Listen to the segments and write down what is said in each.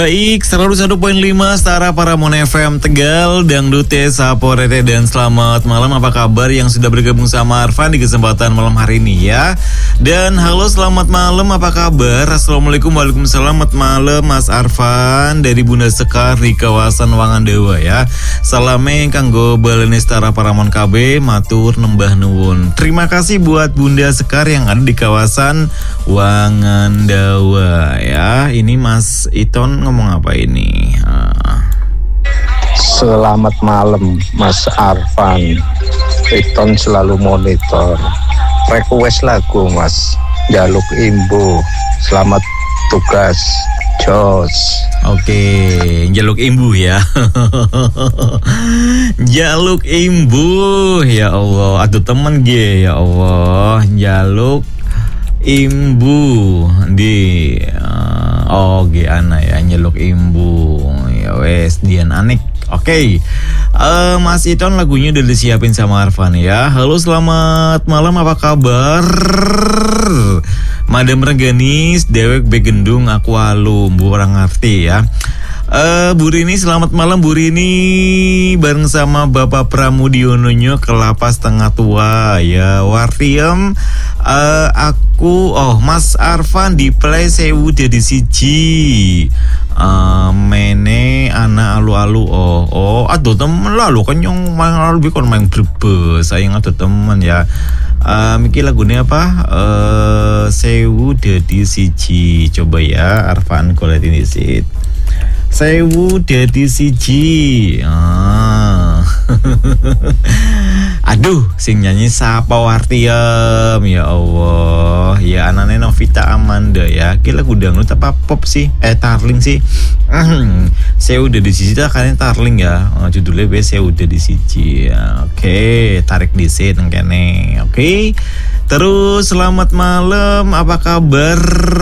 Baik, 101.5 Setara Paramon FM Tegal, Dangdute, Saporete, dan selamat malam. Apa kabar yang sudah bergabung sama Arfan di kesempatan malam hari ini ya? Dan halo, selamat malam, apa kabar? Assalamualaikum, waalaikumsalam, selamat malam Mas Arfan dari Bunda Sekar di kawasan Wangandewa ya. Salame kanggo balene Setara Paramon KB, matur nembah nuwun. Terima kasih buat Bunda Sekar yang ada di kawasan Wangandewa ya. Ini Mas Iton ngomong apa ini? Selamat malam Mas Arfan. Iton selalu monitor. Request lagu Mas, Jaluk Imbu. Selamat tugas Jos. Oke, Jaluk Imbu ya. Jaluk Imbu, ya Allah. Aduh temen gue, ya Allah. Jaluk Imbu di ana ya, Jaluk Imbu. Ya wes, Dian Anik. Oke. Mas Iton lagunya udah disiapin sama Arfan ya. Halo, selamat malam, apa kabar? Madam Reganis, dewek begendung aku alum, bu orang ngerti ya. Bu Rini, selamat malam Bu Rini. Bareng sama Bapak Pramudiononyo ke lapas tengah tua ya. Wartiem Mas Arfan di play sewu jadi siji. Mene anak alu-alu aduh temen lalu kan yang main alu bikon main berbes sayang aduh temen ya. Mikir lagunya apa? Sewu jadi siji. Coba ya Arfan kolet ini sih. Sewu dadi siji. Aduh, sing nyanyi sapa Wartiem, ya Allah. Ya anane Novita Amanda ya. Ki lagu dangdut apa pop sih? Tarling sih. Sewu dadi siji kan Tarling ya. Judulnya Sewu dadi siji. Oke, tarik disit nang kene. Oke. Terus selamat malam, apa kabar?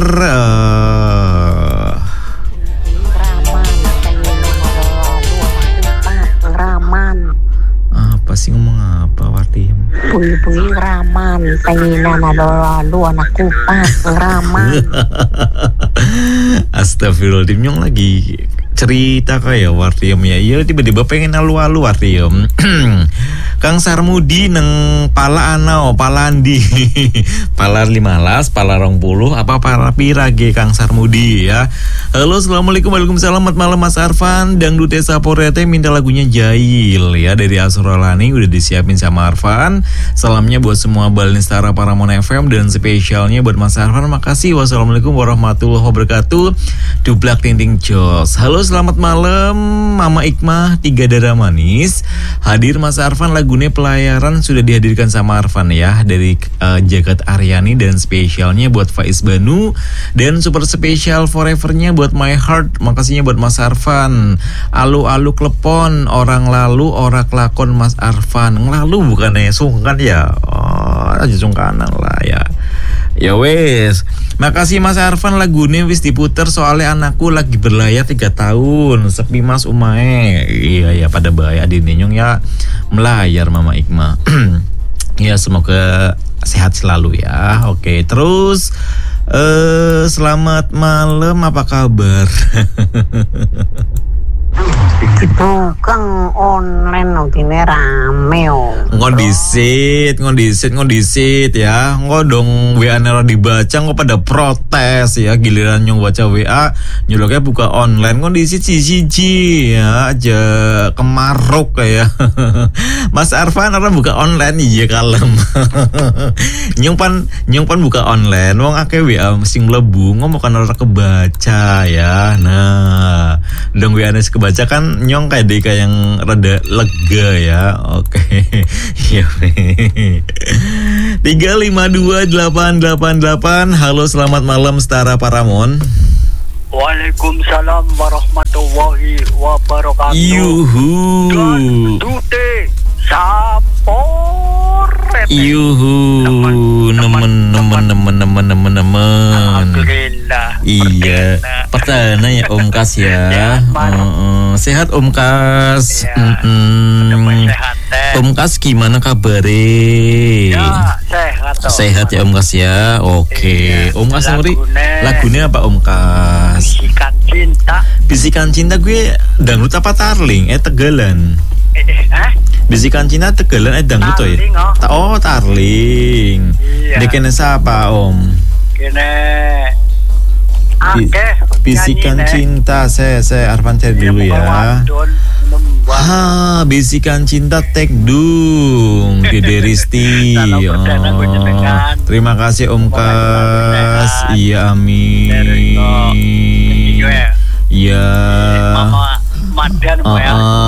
Apa sih ngomong apa Wartiem? Bunyi-bunyi ngeraman, penginan ada lu anak kupat ngeraman. Astagfirullahaladzim, nyong lagi cerita kayak Wartiem ya. Iya tiba-tiba pengen alu-alu Wartiem. Kang Sarmudi neng pala anao palandi. Pala 15, pala 20, apa pala pirage Kang Sarmudi ya. Halo, assalamualaikum, waalaikumsalam, selamat malam Mas Arfan. Dangdut Desa Porete minta lagunya Jail ya dari Asuralani, udah disiapin sama Arfan. Salamnya buat semua balin Setara Paramon FM dan spesialnya buat Mas Arfan. Makasih. Wassalamualaikum warahmatullahi wabarakatuh. Dublak tinting jos. Halo, selamat malam Mama Ikmah 3 Dara Manis. Hadir Mas Arfan, lagunya Pelayaran sudah dihadirkan sama Arfan ya dari Jagat Aryani dan spesialnya buat Faiz Banu dan super spesial forevernya buat My Heart. Makasihnya buat Mas Arfan. Alu-alu klepon orang lalu ora kelakon Mas Arfan. Ngelalu bukannya sungkan ya. Aja sungkanan lah ya. Ya wes. Makasih Mas Arfan, lagunya wis diputer soalnya anakku lagi berlayar 3 tahun. Sepi Mas Umae. Iya ya pada bahaya adinyong ya melayar Mama Ikma. Ya semoga sehat selalu ya. Oke, terus selamat malam, apa kabar? Tukang online notine rame Ngondisit ya. Ngodong WA nero dibaca nggak pada protes ya. Giliran nyong baca WA nyoloknya buka online ngondisit siji ya aja kemaruk kayak. Mas Arfan orang buka online iya kalem. nyong pan buka online wong akeh WA mesti mlebu ngomong kan orang kebaca ya. Nah dong WA nes kebaca kan nyong kayak deka yang rada lega ya. Oke. Ya. 3528888. Halo, selamat malam Setara Paramon. Waalaikumsalam warahmatullahi wabarakatuh. Yuhu. Dangdute Saporete. Yuhu. Nemen. Alhamdulillah. Iya, perdana ya Om Kas ya. Sehat Om Kas. Sehat teh. Om Kas gimana kabarnya? Ya, sehat toh. Sehat ya Om Kas ya. Oke. Om Kas Nuri, lagunya apa Om Kas? Bisikan cinta. Bisikan cinta gue dangdut apa tarling? Tegalan. Bisikan cinta Tegalan dangdut toh ya? Tarling, Oh tarling. Iya. Dekene siapa Om? Kene akeh Bisikan cinta, saya Arfan cari dulu ya. Ha, bisikan cinta Tekdung, Dede Risti. Terima kasih Om Kas. Iya, amin. Iya. Mama Madan